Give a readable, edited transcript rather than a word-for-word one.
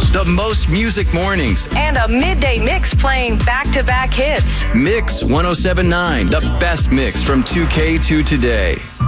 The most music mornings. And a midday mix playing back-to-back hits. Mix 1079, the best mix from 2K to today.